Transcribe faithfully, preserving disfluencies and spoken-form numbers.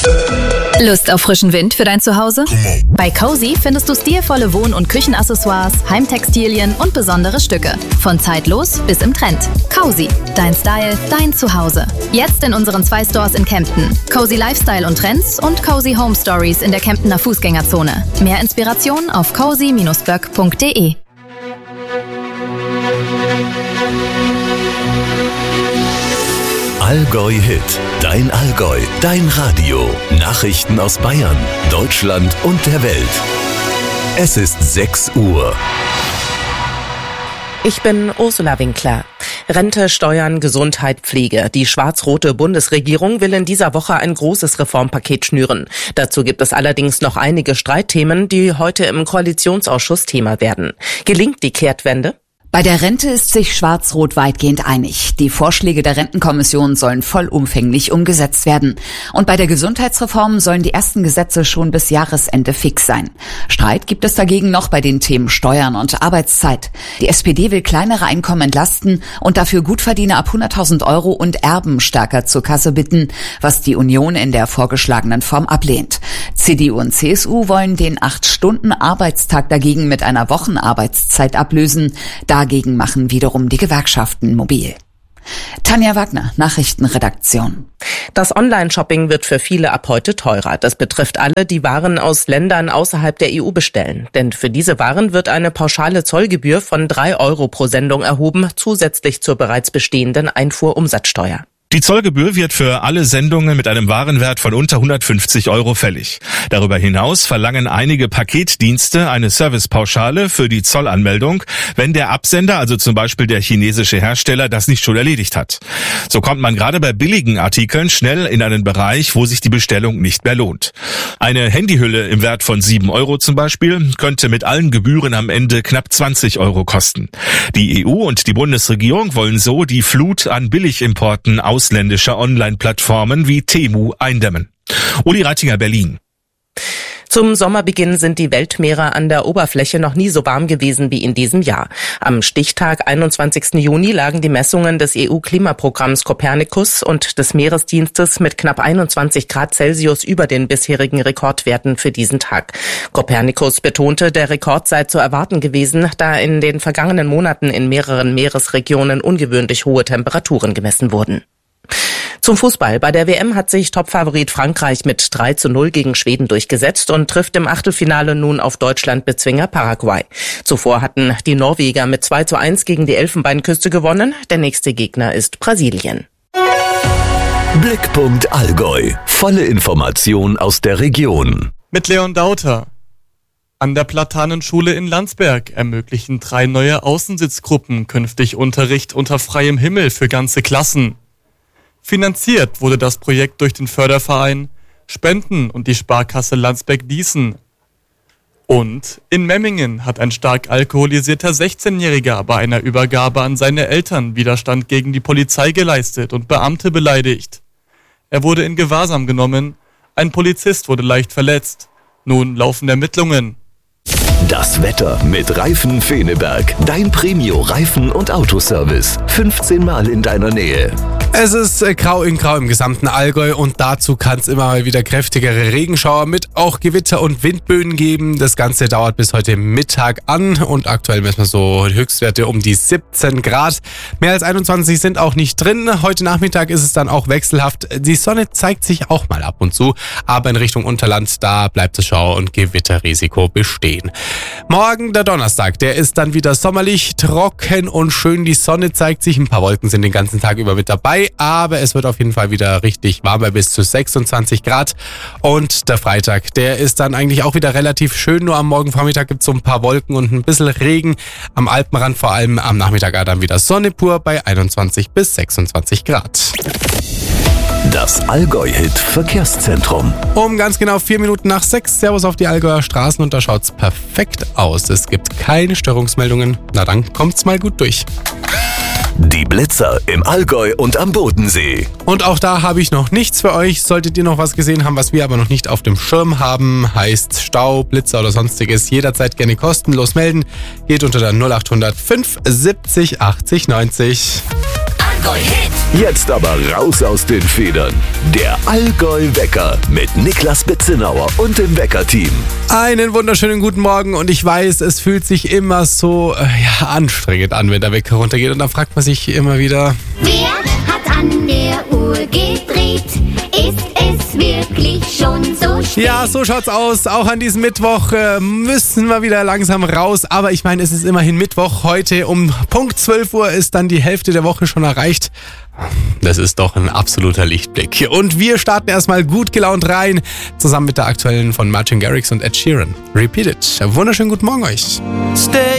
Lust auf frischen Wind für dein Zuhause? Bei Cozy findest du stilvolle Wohn- und Küchenaccessoires, Heimtextilien und besondere Stücke. Von zeitlos bis im Trend. Cozy, dein Style, dein Zuhause. Jetzt in unseren zwei Stores in Kempten. Cozy Lifestyle und Trends und Cozy Home Stories in der Kemptener Fußgängerzone. Mehr Inspiration auf cozy Bindestrich böck Punkt de. Allgäu Hit, dein Allgäu, dein Radio. Nachrichten aus Bayern, Deutschland und der Welt. Es ist sechs Uhr. Ich bin Ursula Winkler. Rente, Steuern, Gesundheit, Pflege. Die schwarz-rote Bundesregierung will in dieser Woche ein großes Reformpaket schnüren. Dazu gibt es allerdings noch einige Streitthemen, die heute im Koalitionsausschuss Thema werden. Gelingt die Kehrtwende? Bei der Rente ist sich Schwarz-Rot weitgehend einig. Die Vorschläge der Rentenkommission sollen vollumfänglich umgesetzt werden. Und bei der Gesundheitsreform sollen die ersten Gesetze schon bis Jahresende fix sein. Streit gibt es dagegen noch bei den Themen Steuern und Arbeitszeit. Die S P D will kleinere Einkommen entlasten und dafür Gutverdiener ab hunderttausend Euro und Erben stärker zur Kasse bitten, was die Union in der vorgeschlagenen Form ablehnt. C D U und C S U wollen den acht-Stunden-Arbeitstag dagegen mit einer Wochenarbeitszeit ablösen. Dagegen machen wiederum die Gewerkschaften mobil. Tanja Wagner, Nachrichtenredaktion. Das Online-Shopping wird für viele ab heute teurer. Das betrifft alle, die Waren aus Ländern außerhalb der E U bestellen. Denn für diese Waren wird eine pauschale Zollgebühr von drei Euro pro Sendung erhoben, zusätzlich zur bereits bestehenden Einfuhrumsatzsteuer. Die Zollgebühr wird für alle Sendungen mit einem Warenwert von unter hundertfünfzig Euro fällig. Darüber hinaus verlangen einige Paketdienste eine Servicepauschale für die Zollanmeldung, wenn der Absender, also zum Beispiel der chinesische Hersteller, das nicht schon erledigt hat. So kommt man gerade bei billigen Artikeln schnell in einen Bereich, wo sich die Bestellung nicht mehr lohnt. Eine Handyhülle im Wert von sieben Euro zum Beispiel könnte mit allen Gebühren am Ende knapp zwanzig Euro kosten. Die E U und die Bundesregierung wollen so die Flut an Billigimporten aus ausländischer Online-Plattformen wie Temu eindämmen. Uli Reitinger, Berlin. Zum Sommerbeginn sind die Weltmeere an der Oberfläche noch nie so warm gewesen wie in diesem Jahr. Am Stichtag einundzwanzigsten Juni lagen die Messungen des E U-Klimaprogramms Copernicus und des Meeresdienstes mit knapp einundzwanzig Grad Celsius über den bisherigen Rekordwerten für diesen Tag. Copernicus betonte, der Rekord sei zu erwarten gewesen, da in den vergangenen Monaten in mehreren Meeresregionen ungewöhnlich hohe Temperaturen gemessen wurden. Zum Fußball. Bei der W M hat sich Topfavorit Frankreich mit drei zu null gegen Schweden durchgesetzt und trifft im Achtelfinale nun auf Deutschland-Bezwinger Paraguay. Zuvor hatten die Norweger mit zwei zu eins gegen die Elfenbeinküste gewonnen. Der nächste Gegner ist Brasilien. Blickpunkt Allgäu. Volle Information aus der Region. Mit Leon Dauter. An der Platanenschule in Landsberg ermöglichen drei neue Außensitzgruppen künftig Unterricht unter freiem Himmel für ganze Klassen. Finanziert wurde das Projekt durch den Förderverein Spenden und die Sparkasse Landsberg-Dießen. Und in Memmingen hat ein stark alkoholisierter sechzehnjähriger bei einer Übergabe an seine Eltern Widerstand gegen die Polizei geleistet und Beamte beleidigt. Er wurde in Gewahrsam genommen, ein Polizist wurde leicht verletzt. Nun laufen Ermittlungen. Das Wetter mit Reifen Feneberg. Dein Premio-Reifen- und Autoservice. fünfzehn Mal in deiner Nähe. Es ist äh, grau in grau im gesamten Allgäu und dazu kann es immer mal wieder kräftigere Regenschauer mit auch Gewitter und Windböen geben. Das Ganze dauert bis heute Mittag an und aktuell messen wir so Höchstwerte um die siebzehn Grad. Mehr als einundzwanzig sind auch nicht drin. Heute Nachmittag ist es dann auch wechselhaft. Die Sonne zeigt sich auch mal ab und zu, aber in Richtung Unterland, da bleibt das Schauer- und Gewitterrisiko bestehen. Morgen der Donnerstag, der ist dann wieder sommerlich, trocken und schön. Die Sonne zeigt sich, ein paar Wolken sind den ganzen Tag über mit dabei, aber es wird auf jeden Fall wieder richtig warm bei bis zu sechsundzwanzig Grad. Und der Freitag, der ist dann eigentlich auch wieder relativ schön, nur am Morgenvormittag gibt es so ein paar Wolken und ein bisschen Regen. Am Alpenrand vor allem am Nachmittag dann wieder Sonne pur bei einundzwanzig bis sechsundzwanzig Grad. Das Allgäu-Hit Verkehrszentrum. Um ganz genau vier Minuten nach sechs. Servus auf die Allgäuer Straßen und da schaut's perfekt aus. Es gibt keine Störungsmeldungen. Na dann kommt's mal gut durch. Die Blitzer im Allgäu und am Bodensee. Und auch da habe ich noch nichts für euch. Solltet ihr noch was gesehen haben, was wir aber noch nicht auf dem Schirm haben, heißt Stau, Blitzer oder sonstiges, jederzeit gerne kostenlos melden. Geht unter der null acht hundert fünf siebzig achtzig neunzig. Allgäu-Hit. Jetzt aber raus aus den Federn. Der Allgäu-Wecker mit Niklas Bitzenauer und dem Wecker-Team. Einen wunderschönen guten Morgen und ich weiß, es fühlt sich immer so äh, ja, anstrengend an, wenn der Wecker runtergeht und dann fragt man sich immer wieder: Wer hat an der Uhr gedreht? Ist es wirklich schon so spät? Ja, so schaut's aus. Auch an diesem Mittwoch äh, müssen wir wieder langsam raus. Aber ich meine, es ist immerhin Mittwoch. Heute um Punkt zwölf Uhr ist dann die Hälfte der Woche schon erreicht. Das ist doch ein absoluter Lichtblick. Und wir starten erstmal gut gelaunt rein, zusammen mit der aktuellen von Martin Garrix und Ed Sheeran. Repeat it. Wunderschönen guten Morgen euch. Stay